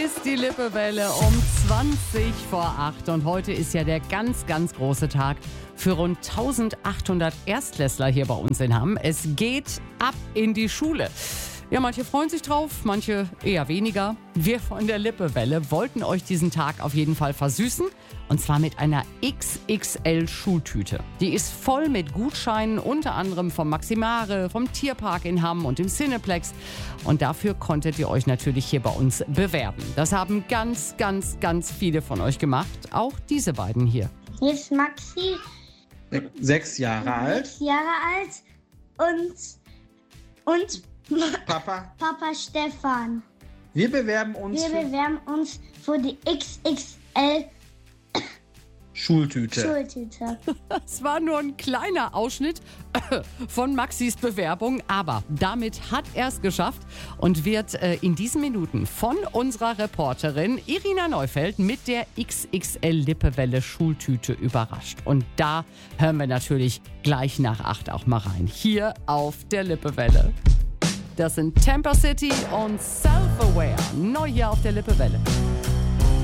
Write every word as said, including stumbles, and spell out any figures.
ist die Lippewelle um zwanzig vor acht und heute ist ja der ganz, ganz große Tag für rund eintausendachthundert Erstklässler hier bei uns in Hamm. Es geht ab in die Schule. Ja, manche freuen sich drauf, manche eher weniger. Wir von der Lippewelle wollten euch diesen Tag auf jeden Fall versüßen. Und zwar mit einer X X L-Schultüte. Die ist voll mit Gutscheinen, unter anderem vom Maximare, vom Tierpark in Hamm und dem Cineplex. Und dafür konntet ihr euch natürlich hier bei uns bewerben. Das haben ganz, ganz, ganz viele von euch gemacht. Auch diese beiden hier. Hier ist Maxi, Sechs Jahre alt. sechs Jahre alt und, und Papa, Papa Stefan. wir bewerben uns Wir für bewerben uns für die X X L Schultüte. Schultüte. Es war nur ein kleiner Ausschnitt von Maxis Bewerbung, aber damit hat er es geschafft und wird äh, in diesen Minuten von unserer Reporterin Irina Neufeld mit der X X L Lippewelle Schultüte überrascht. Und da hören wir natürlich gleich nach acht auch mal rein. Hier auf der Lippewelle. Das sind Temper City und Self-Aware. Neu hier auf der Lippewelle.